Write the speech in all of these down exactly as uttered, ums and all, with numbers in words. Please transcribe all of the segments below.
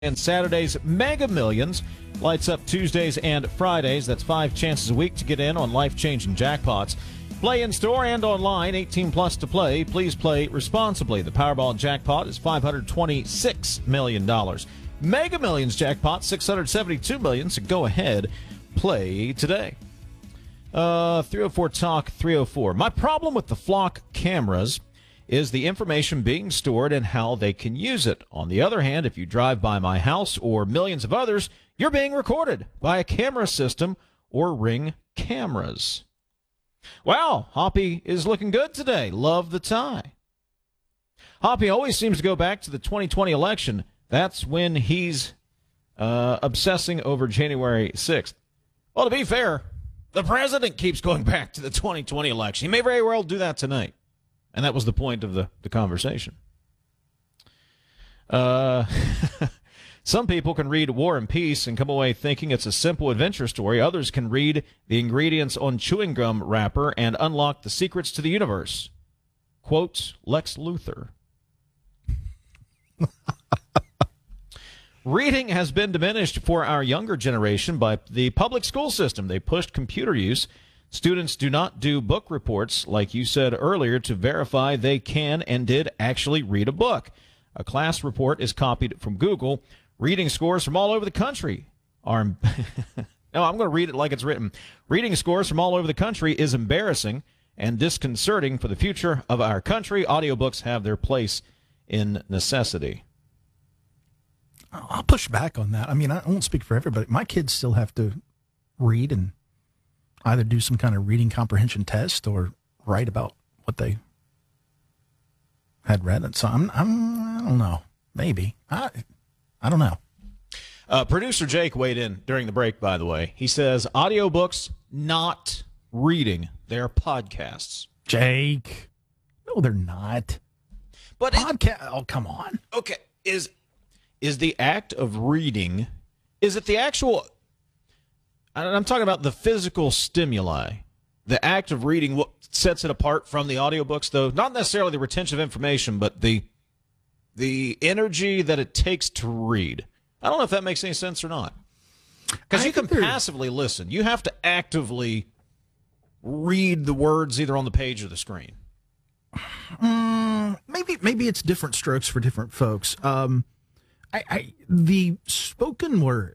And Saturday's Mega Millions lights up Tuesdays and Fridays. That's five chances a week to get in on life-changing jackpots. Play in store and online, eighteen plus to play. Please play responsibly. The Powerball jackpot is five hundred twenty-six million dollars. Mega Millions jackpot, six hundred seventy-two million dollars. So go ahead, play today. Uh, three oh four Talk three oh four. My problem with the flock cameras is the information being stored and how they can use it. On the other hand, if you drive by my house or millions of others, you're being recorded by a camera system or Ring cameras. Wow, Hoppy is looking good today. Love the tie. Hoppy always seems to go back to the twenty twenty election. That's when he's uh, obsessing over January sixth. Well, to be fair, the president keeps going back to the twenty twenty election. He may very well do that tonight. And that was the point of the, the conversation. Uh, some people can read War and Peace and come away thinking it's a simple adventure story. Others can read the ingredients on chewing gum wrapper and unlock the secrets to the universe. Quotes Lex Luthor. Reading has been diminished for our younger generation by the public school system. They pushed computer use. Students do not do book reports, like you said earlier, to verify they can and did actually read a book. A class report is copied from Google. Reading scores from all over the country are... no, I'm going to read it like it's written. Reading scores from all over the country is embarrassing and disconcerting for the future of our country. Audiobooks have their place in necessity. I'll push back on that. I mean, I won't speak for everybody. My kids still have to read and either do some kind of reading comprehension test or write about what they had read. And so I'm, I'm, I don't know. Maybe. I, I don't know. Uh, producer Jake weighed in during the break, by the way. He says, audiobooks, not reading. They're podcasts. Jake. No, they're not. But Podcast. Oh, come on. Okay. Is, is the act of reading, is it the actual... I'm talking about the physical stimuli. The act of reading, what sets it apart from the audiobooks, though, not necessarily the retention of information, but the the energy that it takes to read. I don't know if that makes any sense or not. Because you can passively listen. You have to actively read the words either on the page or the screen. Mm, maybe maybe it's different strokes for different folks. Um, I, I the spoken word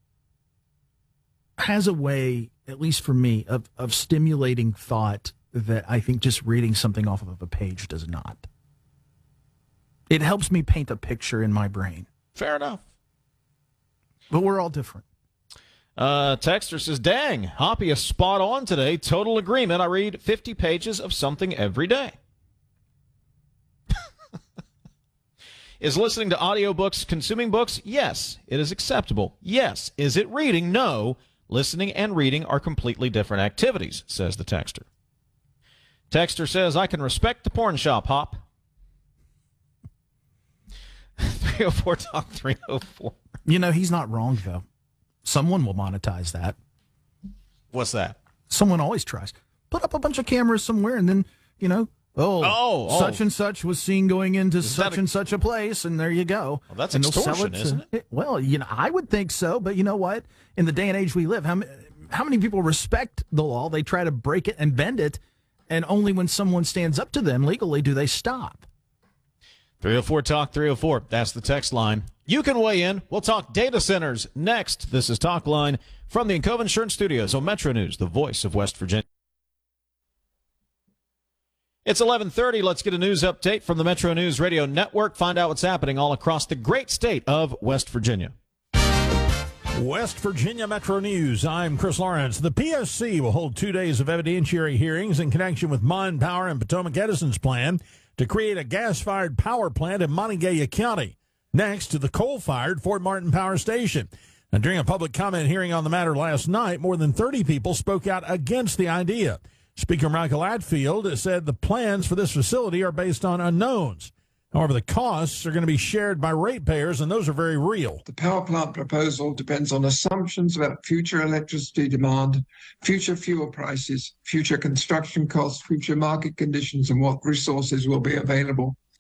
has a way, at least for me, of, of stimulating thought that I think just reading something off of a page does not. It helps me paint a picture in my brain. Fair enough. But we're all different. Uh, Texter says, dang, Hoppy is spot on today. Total agreement. I read fifty pages of something every day. Is listening to audiobooks consuming books? Yes. It is acceptable. Yes. Is it reading? No. Listening and reading are completely different activities, says the texter. Texter says, I can respect the porn shop, Hop. three oh four Talk three oh four. You know, he's not wrong, though. Someone will monetize that. What's that? Someone always tries. Put up a bunch of cameras somewhere and then, you know, oh, oh, oh. such and such was seen going into Is such a, and such a place, and there you go. Well, that's and extortion, it to, isn't it? Well, you know, I would think so, but you know what? In the day and age we live, how, how many people respect the law? They try to break it and bend it, and only when someone stands up to them legally do they stop. three oh four Talk three oh four. That's the text line. You can weigh in. We'll talk data centers next. This is Talk Line from the Encova Insurance Studios on Metro News, the voice of West Virginia. It's eleven thirty. Let's get a news update from the Metro News Radio Network. Find out what's happening all across the great state of West Virginia. West Virginia Metro News. I'm Chris Lawrence. The P S C will hold two days of evidentiary hearings in connection with Mon Power and Potomac Edison's plan to create a gas-fired power plant in Montague County, next to the coal-fired Fort Martin Power Station. Now, during a public comment hearing on the matter last night, more than thirty people spoke out against the idea. Speaker Michael Atfield said the plans for this facility are based on unknowns. However, the costs are going to be shared by ratepayers, and those are very real. The power plant proposal depends on assumptions about future electricity demand, future fuel prices, future construction costs, future market conditions, and what resources will be available.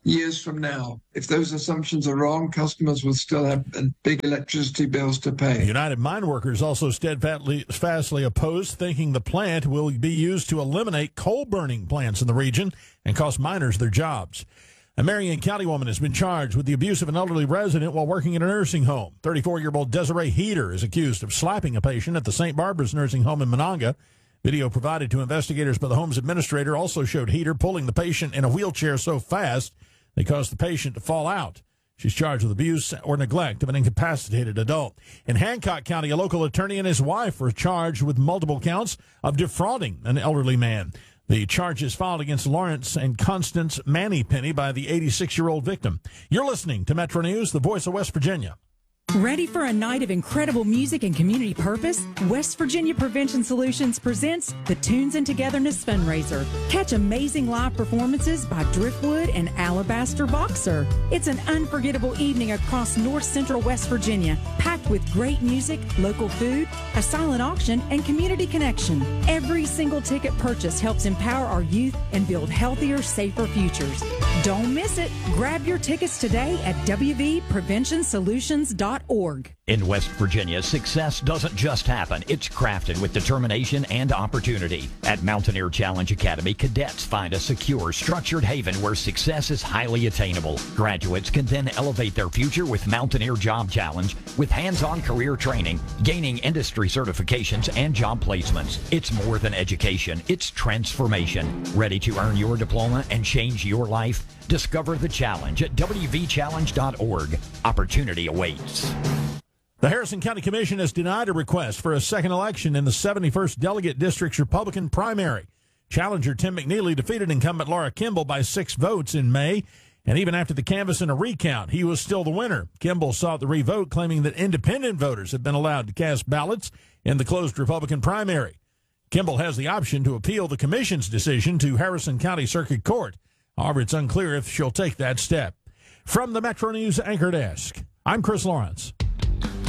years from now. If those assumptions are wrong, customers will still have big electricity bills to pay. United Mine Workers also steadfastly opposed, thinking the plant will be used to eliminate coal-burning plants in the region and cost miners their jobs. A Marion County woman has been charged with the abuse of an elderly resident while working in a nursing home. thirty-four-year-old Desiree Heater is accused of slapping a patient at the Saint Barbara's nursing home in Monongah. Video provided to investigators by the home's administrator also showed Heater pulling the patient in a wheelchair so fast they caused the patient to fall out. She's charged with abuse or neglect of an incapacitated adult. In Hancock County, a local attorney and his wife were charged with multiple counts of defrauding an elderly man. The charges filed against Lawrence and Constance Mannypenny by the eighty-six-year-old victim. You're listening to Metro News, the voice of West Virginia. Ready for a night of incredible music and community purpose? West Virginia Prevention Solutions presents the Tunes and Togetherness Fundraiser. Catch amazing live performances by Driftwood and Alabaster Boxer. It's an unforgettable evening across north central West Virginia, packed with great music, local food, a silent auction, and community connection. Every single ticket purchase helps empower our youth and build healthier, safer futures. Don't miss it. Grab your tickets today at w v prevention solutions dot org. In West Virginia, success doesn't just happen. It's crafted with determination and opportunity. At Mountaineer Challenge Academy, cadets find a secure, structured haven where success is highly attainable. Graduates can then elevate their future with Mountaineer Job Challenge with hands-on career training, gaining industry certifications, and job placements. It's more than education. It's transformation. Ready to earn your diploma and change your life? Discover the challenge at w v challenge dot org. Opportunity awaits. The Harrison County Commission has denied a request for a second election in the seventy-first Delegate District's Republican primary. Challenger Tim McNeely defeated incumbent Laura Kimball by six votes in May, and even after the canvass and a recount, he was still the winner. Kimball sought the revote, claiming that independent voters have been allowed to cast ballots in the closed Republican primary. Kimball has the option to appeal the commission's decision to Harrison County Circuit Court. However, it's unclear if she'll take that step. From the Metro News Anchor Desk, I'm Chris Lawrence.